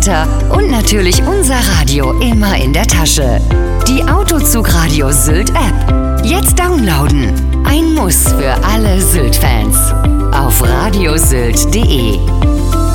Wetter und natürlich unser Radio immer in der Tasche. Die Autozugradio Sylt App. Jetzt downloaden. Ein Muss für alle Sylt-Fans. Auf radiosylt.de.